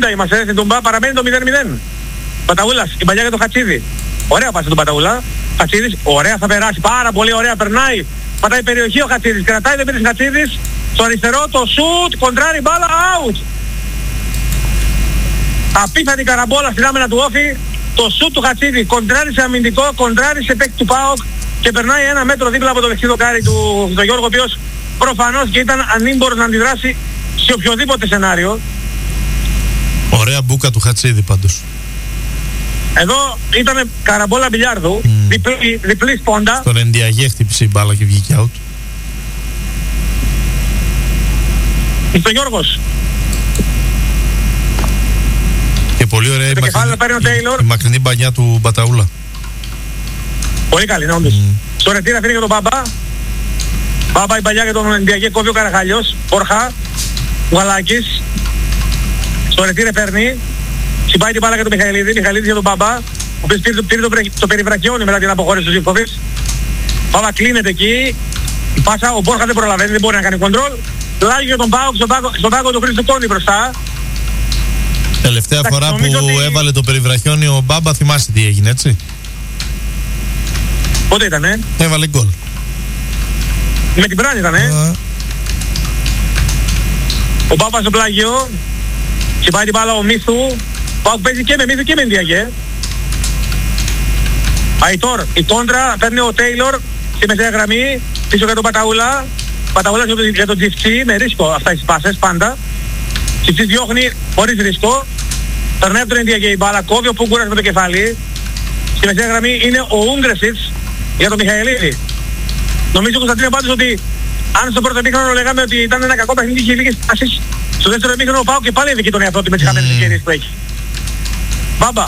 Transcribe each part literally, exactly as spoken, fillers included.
εβδομήντα είμαστε στην Τουμπά, παραμένει το μηδέν μηδέν. Παταούλας, η παλιά για το Χατσίδη. Ωραία πάσα τον Παταούλα. Χατσίδης, ωραία θα περάσει, πάρα πολύ ωραία, περνάει. Πατάει περιοχή ο Χατσίδης, κρατάει, δεν πήρε Χατσίδης. Στο αριστερό το σουτ, κοντράρει μπάλα, out. Απίθανη καραμπόλα στην άμυνα του Όφη. Το σουτ του Χατσίδη, κοντράρει σε αμυντικό, κοντράρει σε παίκτη του ΠΑΟΚ και περνάει ένα μέτρο δίπλα από το δεξί δοκάρι του, του Γιώργο, ο οποίος προφανώς και ήταν ανήμπορος να αντιδράσει σε οποιοδήποτε σενάριο. Ωραία μπούκα του Χατσίδη πάντως. Εδώ ήταν καραμπόλα μπιλιάρδου, mm. διπλή, διπλή σπόντα. Στον Ενδιαγέ χτύπησε η μπάλα και βγήκε out. Στο Γιώργος. Και πολύ ωραία η μακρινή, η μακρινή μπανιά του Μπαταούλα. Πολύ καλή, ναι, όντως. Mm. Στο ρετήρα φύγει για τον Μπάμπα. Μπάμπα η παλιά για τον Ενδιαγέ, κόβει ο Καραχαλιός. Όρχα, Γουαλάκης. Στο ρετήρα παίρνει. Συμπάει την μπάλα για τον Μιχαηλίδη, Μιχαηλίδης για τον Μπάμπα, ο οποίος πήρε το, πήρε το, το περιβραχιόνι μετά την αποχώρηση του Ζιβκοβιτς. Μπάμπα κλείνεται εκεί, η πάσα, ο Μπόρχα δεν προλαβαίνει, δεν μπορεί να κάνει κοντρόλ. Λάγει για τον Πάοκ στον πάγκο, στον πάγκο του Χρήστο Κόνη μπροστά. Τελευταία Τάξη, φορά που ότι... έβαλε το περιβραχιόνι ο Μπάμπα, θυμάσαι τι έγινε, έτσι. Πότε ήτανε? Έβαλε γκολ. Με την Πράνη ήτανε. Uh. Ο Μπάμπα στο πλάγιο, συμπάει την μπάλα ο Μίθου. Πάω παίζει και με Μίθου και με Ενδιαγέ. Αϊτόρ, η κόντρα, παίρνει ο Τέιλορ στη μεσαία γραμμή, πίσω για τον Παταούλα. Παταούλα για τον Τζιφτσί, με ρίσκο αυτά τις πάσες πάντα. Τζιφτσί διώχνει χωρίς ρίσκο. Περνάει από τον Ενδιαγέ η μπάλα, κόβει ο Πούγκουρας με το κεφάλι. Στη μεσαία γραμμή είναι ο Ούγκρεσιτς για τον Μιχαηλίδη. Νομίζω Κωνσταντίνε πάντως ότι αν στο πρώτο εμίχρονο λέγαμε ότι ήταν ένα κακό παιχνίδι και λίγες πάσεις, στο δεύτερο εμίχρονο πάω και πάλι έδειξε τον εαυτό του με τις χαμένες ευκαιρίες που έχει. Μπάμπα.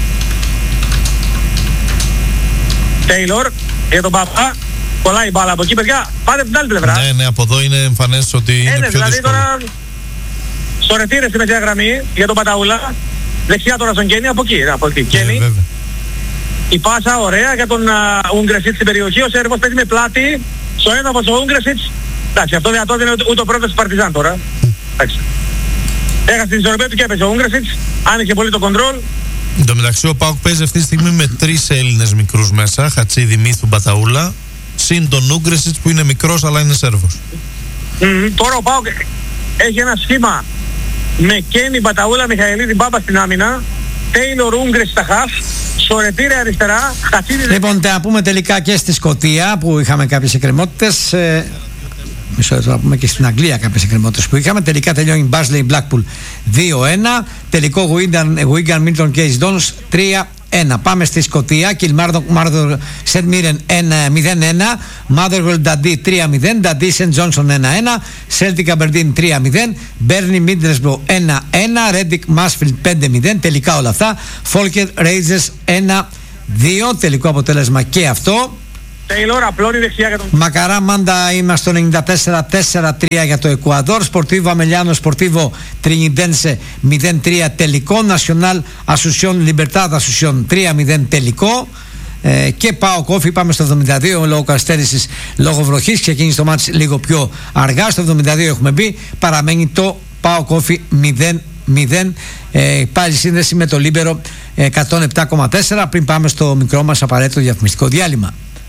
Τέιλορ για τον Μπάμπα. Κολλάει η μπάλα από εκεί, παιδιά. Πάτε από την άλλη πλευρά. Ναι, ναι, από εδώ είναι εμφανές ότι είναι ε, ναι, πιο δηλαδή δύσκολο. Τώρα στο ρετήρε στη μεσαία γραμμή για τον Παταούλα. Δεξιά τώρα στον Κένι, από εκεί. Από εκεί. Ναι, Κένι. Η πάσα ωραία για τον Ούγκρεσιτς στην περιοχή. Ο Σέρβος παίζει με πλάτη. Στο έδαφος ο Ούγκρεσιτς. Εντάξει, αυτό δεν είναι ούτε ο πρώτος της Παρτιζάν τώρα. Εντάξει. Έχασε την ισορροπία του και έπεσε ο Ούγκρεσιτς. Άνοιξε πολύ το κοντρόλ. Εν τω μεταξύ ο ΠΑΟΚ παίζει αυτή τη στιγμή με τρεις Έλληνες μικρούς μέσα. Χατσίδη, Μίθου, Μπαταούλα. Συν τον Ούγκρεσιτς που είναι μικρός αλλά είναι Σέρβος. Mm, τώρα ο ΠΑΟΚ έχει ένα σχήμα με Κένι, Μπαταούλα, Μιχαηλίδη, Μπάμπα στην άμυνα. Τέιλορ, Ούγκρεσιτς στα χαφ. Σορετήρε αριστερά. Χατσίδη. Λοιπόν, θα πούμε τελικά και στη Σκωτία που είχαμε κάποιες εκκρεμότητες. Ε, μισό λεπτό να πούμε και στην Αγγλία κάποιες εκκρεμότητες που είχαμε. Τελικά τελειώνει Barnsley Blackpool δύο ένα. Τελικό Wigan Milton Keynes Dons τρία ένα. Πάμε στη Σκωτία. Kilmarnock St Mirren μηδέν ένα. Motherwell Dundee τρία μηδέν. Dundee St Johnstone ένα ένα. Celtic Aberdeen τρία μηδέν. Burnley Middlesbrough ένα ένα. Reading Mansfield πέντε μηδέn. Τελικά όλα αυτά. Falkirk Rangers ένα δύο. Τελικό αποτέλεσμα και αυτό. Τέιλορ απλώνει δεξιά για τον... Μακαρά Μάντα είμαστε στο ενενήντα τέσσερα τέσσερα τρία για το Εκουαδόρ. Σπορτίβο Αμελιάνο Σπορτίβο Τρινιντένσε μηδέν τρία τελικό. Nacional Asuncion Libertad Asuncion τρία μηδέν τελικό. Ε, και ΠΑΟΚ Όφη πάμε στο εβδομήντα δύο λόγω καθυστέρησης, λόγω βροχής. Ξεκίνησε το μάτς λίγο πιο αργά. Στο εβδομήντα δύο έχουμε μπει. Παραμένει το ΠΑΟΚ Όφη μηδέν μηδέν. Ε, πάλι σύνδεση με το Λίμπερο εκατόν επτά κόμμα τέσσερα. Πριν πάμε στο μικρό μας απαραίτητο διαφημιστικό διάλειμμα.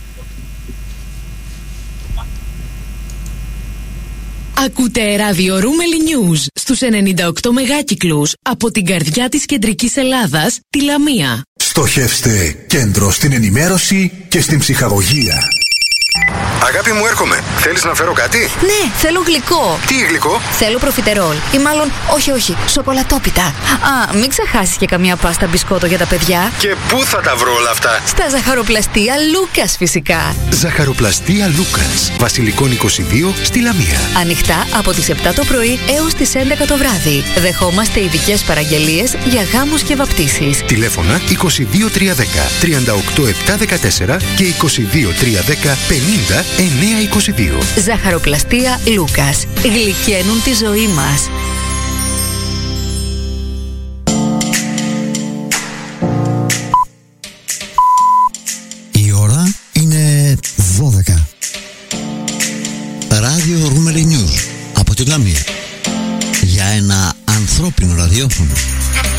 Ακούτε ράδιο Ρούμελι News στους ενενήντα οκτώ μεγάκυκλους από την καρδιά της κεντρικής Ελλάδας, τη Λαμία. Στοχεύστε κέντρο στην ενημέρωση και στην ψυχαγωγία. Αγάπη μου, έρχομαι. Θέλεις να φέρω κάτι? Ναι, θέλω γλυκό. Τι γλυκό? Θέλω προφιτερόλ. Ή μάλλον, όχι, όχι, σοκολατόπιτα. Α, μην ξεχάσεις και καμία πάστα μπισκότο για τα παιδιά. Και πού θα τα βρω όλα αυτά? Στα ζαχαροπλαστεία Λούκας, φυσικά. Ζαχαροπλαστεία Λούκας, Βασιλικών είκοσι δύο, στη Λαμία. Ανοιχτά από τις επτά το πρωί έως τις έντεκα το βράδυ. Δεχόμαστε ειδικές παραγγελίες για γάμους και βαπτίσεις. Τηλέφωνα είκοσι δύο τριακόσια δέκα τριάντα οκτώ επτακόσια δεκατέσσερα και είκοσι δύο τριακόσια δέκα πενήντα εννιακόσια είκοσι δύο. Ζαχαροπλαστεία Λούκας. Γλυκαίνουν τη ζωή μας. Η ώρα είναι δώδεκα. Ράδιο Ρούμελι News από τη Λαμία. Για ένα ανθρώπινο ραδιόφωνο. τηλέφωνο